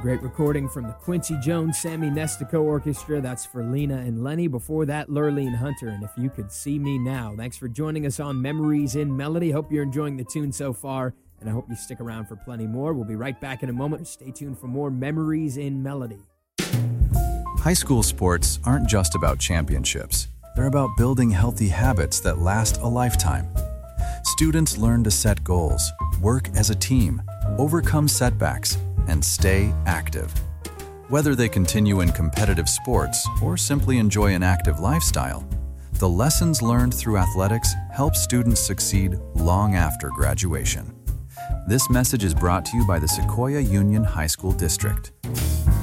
great recording from the Quincy Jones Sammy Nestico Orchestra. That's for Lena and Lenny. Before that, Lurleen Hunter, and If You Could See Me Now. Thanks for joining us on Memories in Melody. Hope you're enjoying the tune so far, and I hope you stick around for plenty more. We'll be right back in a moment. Stay tuned for more Memories in Melody. High school sports aren't just about championships. They're about building healthy habits that last a lifetime. Students learn to set goals, work as a team, overcome setbacks, and stay active. Whether they continue in competitive sports or simply enjoy an active lifestyle, the lessons learned through athletics help students succeed long after graduation. This message is brought to you by the Sequoia Union High School District.